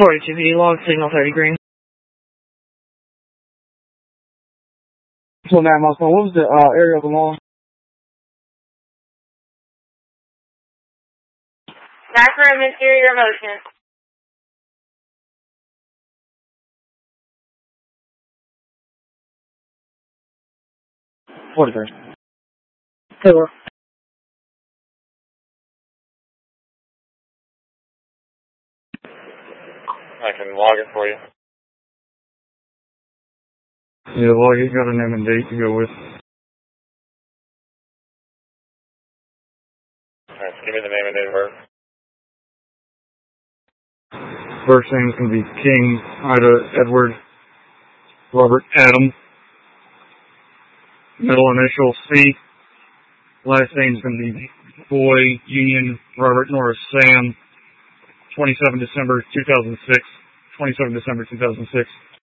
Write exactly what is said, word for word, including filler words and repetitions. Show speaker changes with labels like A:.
A: forty-two B, log signal thirty green.
B: So now, my son, what was the uh, area of the lawn?
C: Backroom interior motion.
B: forty-three.
A: Four.
D: I can log it for you.
B: Yeah, log it. Got a name and date to go with.
D: Alright, so give me the name and date of birth.
B: First name's going to be King, Ida, Edward, Robert, Adam. Middle initial C. Last name's going to be Boy, Union, Robert, Norris, Sam. twenty-seven December two thousand six. twenty-seven December two thousand six.